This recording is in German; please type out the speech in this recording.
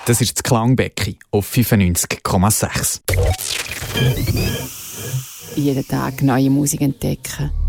Das ist das Klangbecken auf 95,6. Jeden Tag neue Musik entdecken.